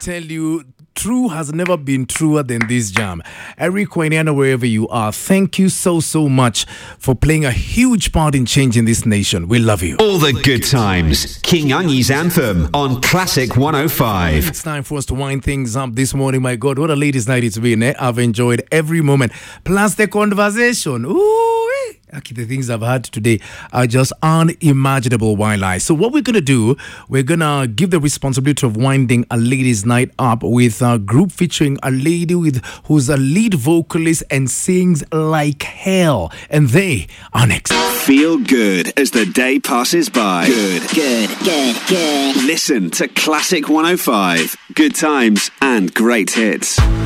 tell you, true has never been truer than this jam. Eric Quiniana, wherever you are, thank you so much for playing a huge part in changing this nation. We love you. All the good times. King Angi's Anthem on Classic 105. It's time for us to wind things up this morning. My God, what a ladies' night it's been. I've enjoyed every moment. Plus the conversation. Ooh, the things I've had today are just unimaginable while I. So what we're going to do, we're going to give the responsibility of winding a ladies' night up with a group featuring a lady who's a lead vocalist and sings like hell. And they are next. Feel good as the day passes by. Good. Listen to Classic 105. Good times and great hits.